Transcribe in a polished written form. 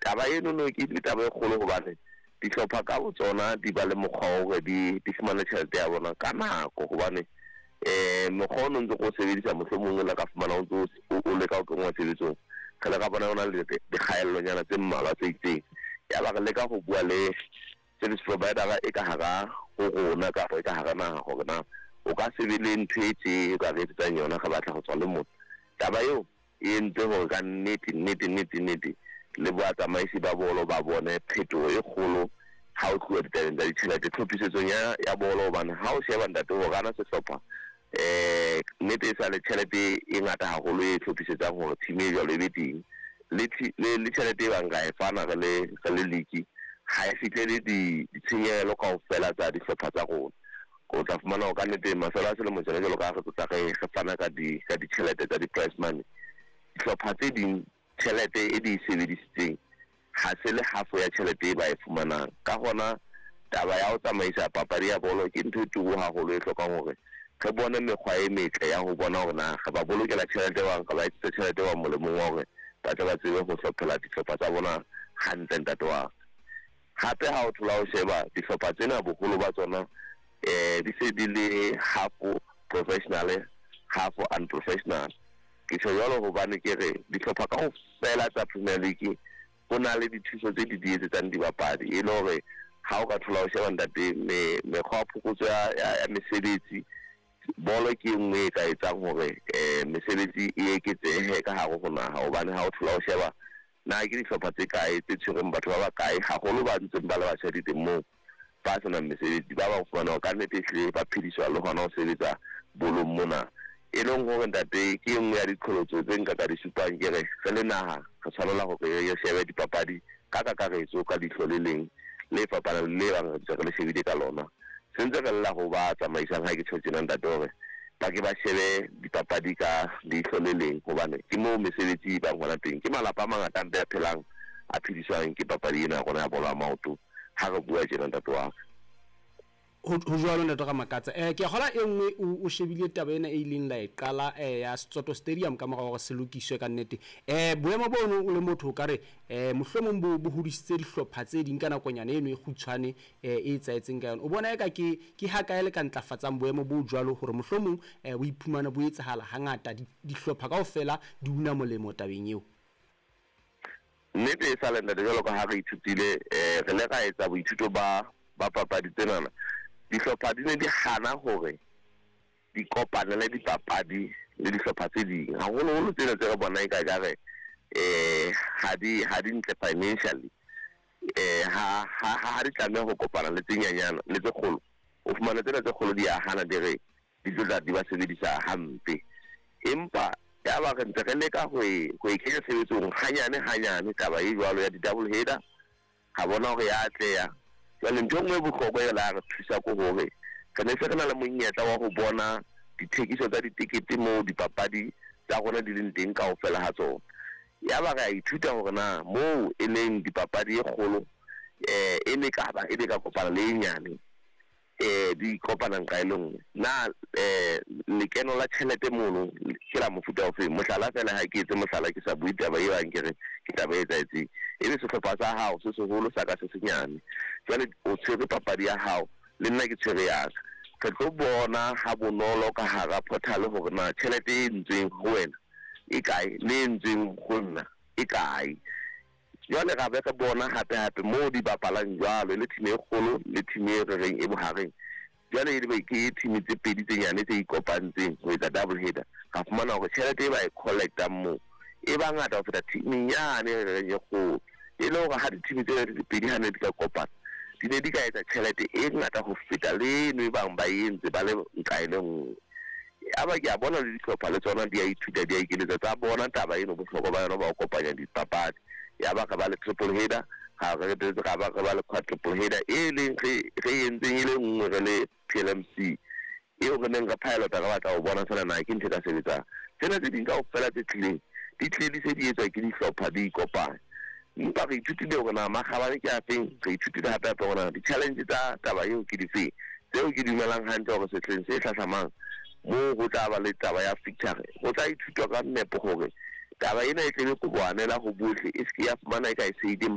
taba eno no ke ditaba e kgolo hobane dihlopha ka botsona di ba le mokgwa hore di fumana tjhelete ya bona ka nako hobane mokgwa o ntse go sebedisa mohlomong le ka fumana o le ka o kengwa tshebetsong re le ka bona ona le dikgaellonyana tse mmalwa tse itseng ya ba re leka go bua le service provider e ka hara go rona ka e ka hara naha hore na o ka se be le ntho e tse ka re etsang yona ga batla go tswa le motho taba eo e ntse hore ka nnete le boatsamaisi ba bolo ba bone phetoho e kgolo ha o tluwa ditabeng tsa ditjhelete tlhophisetsong ya bolo hobane ha o sheba ntate hore ana sehlopha nnete e sa le tjhelete e ngata haholo e tlhophisetsang hore team e jwalo e be teng le tjhelete e bang ka e fana re le league ha e fitlele ditshenyehelo kaofela tsa dihlopha tsa rona o tla fumana ho ka nnete mafelo a selemo jalo jalo ka re tla re fana ka ditjhelete tsa di-prize money dihlopha tse ding tjhelete e di sebedisitseng ha se le half ya tjhelete e ba e fumanang ka hona taba ya ho tsamaisa papadi ya bolo ke ntho e turu haholo e hlokang hore re bone mekgwa e metle ya ho bona hore na ga ba bolokela tjhelete wang ka ba etsetse tjhelete wa molemong wa hore ba tla ba tsebe ho hlophela dihlopha tsa bona hantle ntate wa hape ha o thola ho sheba dihlopha tsena boholo ba tsona di se di le half professional half unprofessional ke tjho jwalo hobane ke re dihlopha ka ho fela tsa Premier League ho na le dithuso tse di etsetsang dibapadi e le hore ha o ka thola ho sheba ntate mekgwa phokotso ya mesebetsi bolo ke nngwe e ka etsang hore mesebetsi e eketsehe ka hare ho naha hobane ha o thola ho sheba na ke dihlopha tse kae tse tshwereng batho ba ba kae haholo ba ntseng ba le batjhadite moo ba senang mesebetsi ba ba fumana ho ka nnete hle ba phediswa le hona ho sebetsa bolong mona e leng hore ntate ke nngwe ya diqholotso tse nka ka di supang ke re re le naha re tshwanela hore re shebe dipapadi ka kakaretso ka dihlo le leng le papala le bang re shebile ka lona sentse re lla ho ba tsamaisang ha ke tjho tjena ntate hore ba ke ba shebe dipapadi ka dihlo le leng hobane ke moo mesebetsi ba ngwana teng ke malapa a mangata a phelang a phediswang ke papadi ena rona ya bolo ya maoto ha re bua tjena ntate wa ho jwalo ntate ga makatsa ke gola e nngwe o shebile taba ena e ileng la e qala ya Setsoto Stadium ka mora gore se lokiswe ka nnete boemo bono o le motho ka re mohlomong bo hodisitse dihlopha tse ding ka nakonyana eno e khutshwane e tsaetseng ka yona o bona eka ke ha kae le ka ntlafatsang boemo bo jwalo hore mohlomong o iphumana bo etsahala hangata dihlopha kaofela di una molemo tabeng eo nnete e sa le ntate jwalo ka ha re ithutile re le ka etsa boithuto ba papadi tsenana dihlopha di ne di hana hore di kopanele dipapadi le dihlopha tse ding haholo tsena tse re bona eka jare ha di ntle financially ha di tlameha ho kopana le tse nyanyana le tse kgolo o fumana tsena tse kgolo di a hana di re di tla di ba sebedisa hampe empa ya ba re ntse re leka ho e kenya sebetsong hanyane taba e jwalo ya di-double header ha bona hore ya atleya jwale ntho nngwe bohlokwa e la re thusa ko hore re ne se re na le monyetla wa ho bona dithekiso tsa ditekete moo dipapadi tsa rona di leng teng kaofela ha tsona ya ba re ithuta hore na moo e leng dipapadi e kgolo e ne ka ba e be ka kopana le nyane di kopana nka eleng na lekeno la tjhelete mono ke la mofuta o fe mohlala fela ha ke etse mohlala ke sa bue taba e bang ke re ke taba e tsaetseng e be sehlopha sa hao se seholo sa ka se senyane jwale o tshwere papadi ya hao le nna ke tshwere ya ka re tlo bona ha bonolo ka hara portal hore na tjhelete e ntseng ho wena e kae le ntseng ho nna e kae jwale ga be ka bona hape mo di bapalang jwalo le team e kgolo le team e reng e bohareng jwale e be ke team tse pedi tse nyane tse ikopantseng ho etsa double header ka fumana hore tjhelete e ba e collecta moo e ba ngata ho feta team nyane re ye kgolo e le hore ha di-team tse di pedi ha ne di ka kopana di ne di ka etsa tjhelete e ngata ho feta le no e bang ba entse ba le nka ile nngwe aba ke a bona le dihlopha le tsona di a ithuta di a ikeletsa tsa bona taba eno bohlokwa ba yona ba ho kopanya dipapadi ya ba ka ba le triple header ha re ka ba le quadruple header e leng re entseng e le nngwe re le PLMC eo re neng ka pilot ka batla ho bona fela na ke ntse ka sebetsa tsena tse ding kaofela tse tlileng di se di etswa ke dihlopha di ikopanya empa re ithutile hore na makgabane ke a feng re ithutile hape hore di-challenge tsa taba eo ke dife tseo ke dumelang hantle hore sehleng se hlahlamang moo ho tla ba le taba ya fixture ho tla ithutwa ka nepo hore taba ena e tlebe ko boanela ho bohle e se ya fumana e ka e seeding